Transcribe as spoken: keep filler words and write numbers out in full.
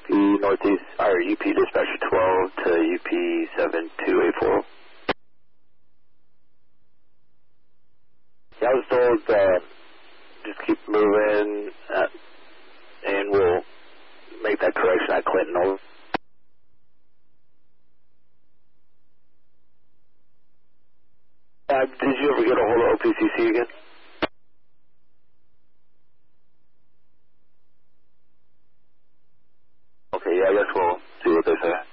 P Northeast, or U P Dispatcher twelve to U P seven two eight four. Yeah, I was told uh, just keep moving, uh, and we'll make that correction at Clinton. Over. Uh, did you ever get a hold of O P C C again? Okay, yeah, I guess we'll see what they say.